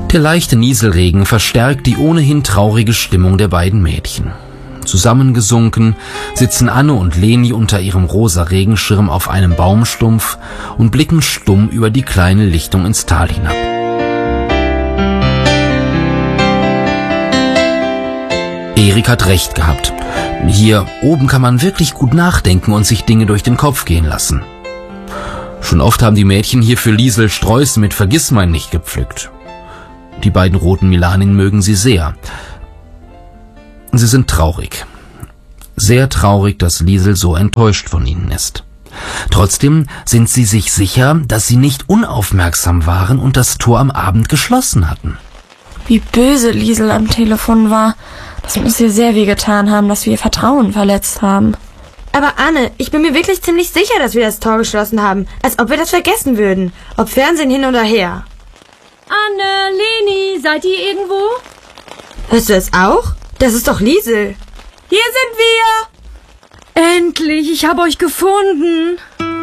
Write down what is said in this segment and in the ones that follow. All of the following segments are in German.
Der leichte Nieselregen verstärkt die ohnehin traurige Stimmung der beiden Mädchen. Zusammengesunken sitzen Anne und Leni unter ihrem rosa Regenschirm auf einem Baumstumpf und blicken stumm über die kleine Lichtung ins Tal hinab. Erik hat recht gehabt. Hier oben kann man wirklich gut nachdenken und sich Dinge durch den Kopf gehen lassen. Schon oft haben die Mädchen hier für Liesel Sträuße mit Vergissmeinnicht gepflückt. Die beiden roten Milaninnen mögen sie sehr. Sie sind traurig. Sehr traurig, dass Liesel so enttäuscht von ihnen ist. Trotzdem sind sie sich sicher, dass sie nicht unaufmerksam waren und das Tor am Abend geschlossen hatten. Wie böse Liesel am Telefon war. Das muss ihr sehr wehgetan haben, dass wir ihr Vertrauen verletzt haben. Aber Anne, ich bin mir wirklich ziemlich sicher, dass wir das Tor geschlossen haben. Als ob wir das vergessen würden. Ob Fernsehen hin oder her. Anne, Leni, seid ihr irgendwo? Hörst du es auch? Das ist doch Liesel. Hier sind wir! Endlich, ich habe euch gefunden.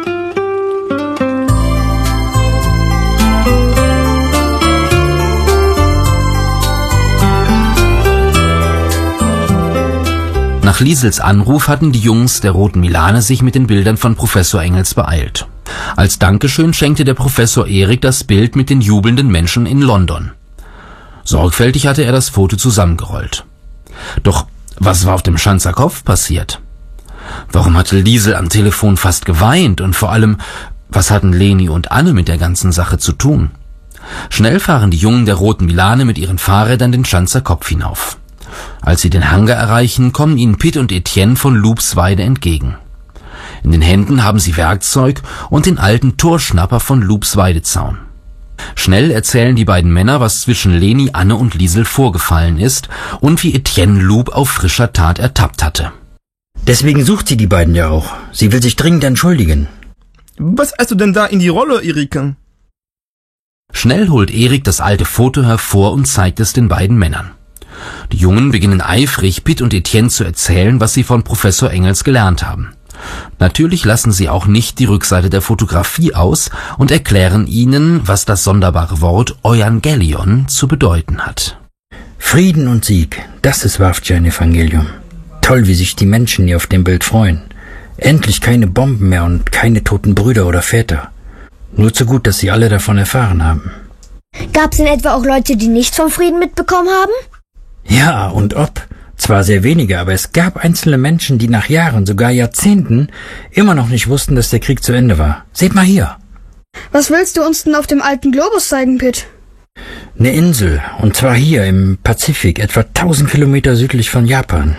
Nach Liesels Anruf hatten die Jungs der Roten Milane sich mit den Bildern von Professor Engels beeilt. Als Dankeschön schenkte der Professor Erik das Bild mit den jubelnden Menschen in London. Sorgfältig hatte er das Foto zusammengerollt. Doch was war auf dem Schanzer Kopf passiert? Warum hatte Liesel am Telefon fast geweint und vor allem, was hatten Leni und Anne mit der ganzen Sache zu tun? Schnell fahren die Jungen der Roten Milane mit ihren Fahrrädern den Schanzer Kopf hinauf. Als sie den Hangar erreichen, kommen ihnen Pitt und Etienne von Lubsweide entgegen. In den Händen haben sie Werkzeug und den alten Torschnapper von Lubsweidezaun. Schnell erzählen die beiden Männer, was zwischen Leni, Anne und Liesel vorgefallen ist und wie Etienne Lub auf frischer Tat ertappt hatte. Deswegen sucht sie die beiden ja auch. Sie will sich dringend entschuldigen. Was hast du denn da in die Rolle, Erika? Schnell holt Erik das alte Foto hervor und zeigt es den beiden Männern. Die Jungen beginnen eifrig, Pitt und Etienne zu erzählen, was sie von Professor Engels gelernt haben. Natürlich lassen sie auch nicht die Rückseite der Fotografie aus und erklären ihnen, was das sonderbare Wort Euangelion zu bedeuten hat. Frieden und Sieg, das ist wahrhaftig ein Evangelium. Toll, wie sich die Menschen hier auf dem Bild freuen. Endlich keine Bomben mehr und keine toten Brüder oder Väter. Nur zu gut, dass sie alle davon erfahren haben. Gab's denn etwa auch Leute, die nichts vom Frieden mitbekommen haben? Ja, und ob. Zwar sehr wenige, aber es gab einzelne Menschen, die nach Jahren, sogar Jahrzehnten, immer noch nicht wussten, dass der Krieg zu Ende war. Seht mal hier. Was willst du uns denn auf dem alten Globus zeigen, Pitt? Eine Insel, und zwar hier im Pazifik, etwa 1000 Kilometer südlich von Japan.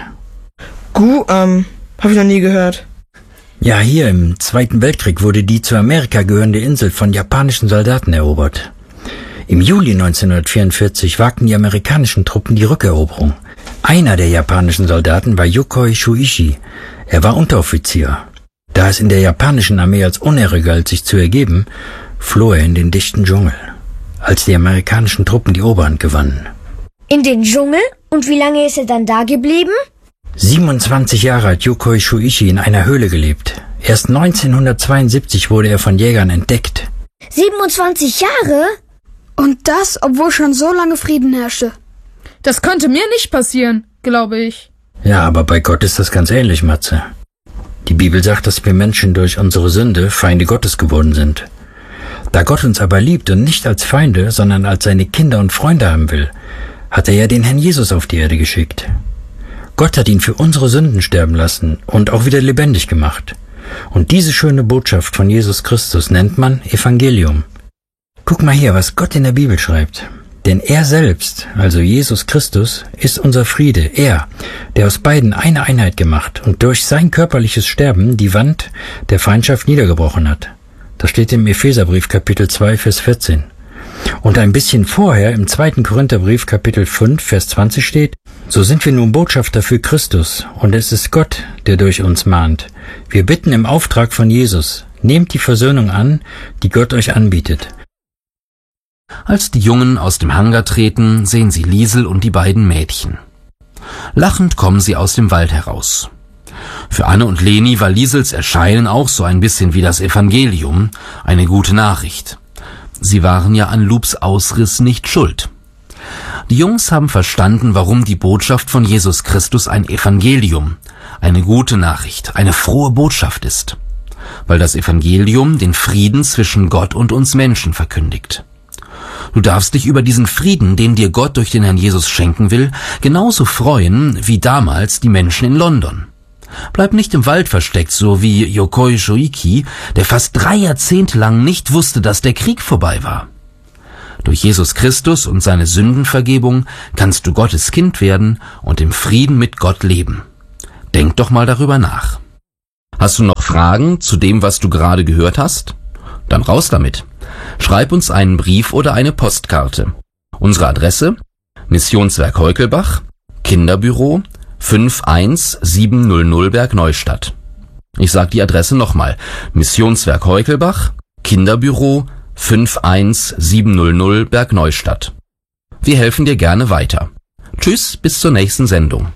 Hab ich noch nie gehört. Ja, hier im Zweiten Weltkrieg wurde die zu Amerika gehörende Insel von japanischen Soldaten erobert. Im Juli 1944 wagten die amerikanischen Truppen die Rückeroberung. Einer der japanischen Soldaten war Yokoi Shuichi. Er war Unteroffizier. Da es in der japanischen Armee als Unehre galt, sich zu ergeben, floh er in den dichten Dschungel, als die amerikanischen Truppen die Oberhand gewannen. In den Dschungel? Und wie lange ist er dann da geblieben? 27 Jahre hat Yokoi Shuichi in einer Höhle gelebt. Erst 1972 wurde er von Jägern entdeckt. 27 Jahre? Und das, obwohl schon so lange Frieden herrschte. Das könnte mir nicht passieren, glaube ich. Ja, aber bei Gott ist das ganz ähnlich, Matze. Die Bibel sagt, dass wir Menschen durch unsere Sünde Feinde Gottes geworden sind. Da Gott uns aber liebt und nicht als Feinde, sondern als seine Kinder und Freunde haben will, hat er ja den Herrn Jesus auf die Erde geschickt. Gott hat ihn für unsere Sünden sterben lassen und auch wieder lebendig gemacht. Und diese schöne Botschaft von Jesus Christus nennt man Evangelium. Guck mal hier, was Gott in der Bibel schreibt. Denn er selbst, also Jesus Christus, ist unser Friede. Er, der aus beiden eine Einheit gemacht und durch sein körperliches Sterben die Wand der Feindschaft niedergebrochen hat. Das steht im Epheserbrief Kapitel 2, Vers 14. Und ein bisschen vorher im 2. Korintherbrief Kapitel 5, Vers 20 steht: So sind wir nun Botschafter für Christus, und es ist Gott, der durch uns mahnt. Wir bitten im Auftrag von Jesus, nehmt die Versöhnung an, die Gott euch anbietet. Als die Jungen aus dem Hangar treten, sehen sie Liesel und die beiden Mädchen. Lachend kommen sie aus dem Wald heraus. Für Anne und Leni war Liesels Erscheinen auch so ein bisschen wie das Evangelium, eine gute Nachricht. Sie waren ja an Lubs Ausriss nicht schuld. Die Jungs haben verstanden, warum die Botschaft von Jesus Christus ein Evangelium, eine gute Nachricht, eine frohe Botschaft ist. Weil das Evangelium den Frieden zwischen Gott und uns Menschen verkündigt. Du darfst dich über diesen Frieden, den dir Gott durch den Herrn Jesus schenken will, genauso freuen wie damals die Menschen in London. Bleib nicht im Wald versteckt, so wie Yokoi Shoiki, der fast 3 Jahrzehnte lang nicht wusste, dass der Krieg vorbei war. Durch Jesus Christus und seine Sündenvergebung kannst du Gottes Kind werden und im Frieden mit Gott leben. Denk doch mal darüber nach. Hast du noch Fragen zu dem, was du gerade gehört hast? Dann raus damit. Schreib uns einen Brief oder eine Postkarte. Unsere Adresse: Missionswerk Heukelbach, Kinderbüro 51700 Bergneustadt. Ich sag die Adresse nochmal. Missionswerk Heukelbach, Kinderbüro 51700 Bergneustadt. Wir helfen dir gerne weiter. Tschüss, bis zur nächsten Sendung.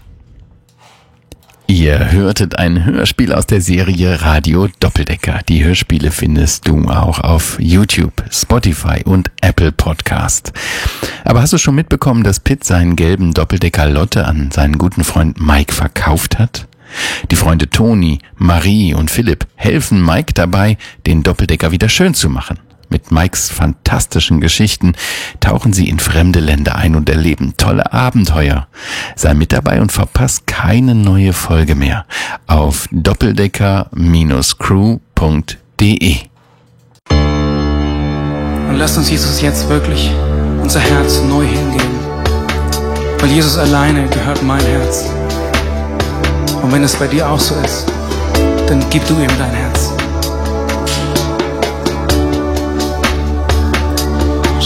Ihr hörtet ein Hörspiel aus der Serie Radio Doppeldecker. Die Hörspiele findest du auch auf YouTube, Spotify und Apple Podcast. Aber hast du schon mitbekommen, dass Pitt seinen gelben Doppeldecker Lotte an seinen guten Freund Mike verkauft hat? Die Freunde Toni, Marie und Philipp helfen Mike dabei, den Doppeldecker wieder schön zu machen. Mit Mikes fantastischen Geschichten tauchen sie in fremde Länder ein und erleben tolle Abenteuer. Sei mit dabei und verpasst keine neue Folge mehr auf doppeldecker-crew.de. Und lasst uns Jesus jetzt wirklich unser Herz neu hingeben. Weil Jesus alleine gehört mein Herz. Und wenn es bei dir auch so ist, dann gib du ihm dein Herz.